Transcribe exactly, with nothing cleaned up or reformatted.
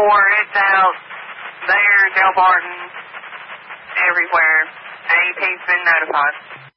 four, it's out there, Del Barton, everywhere. A T's been notified.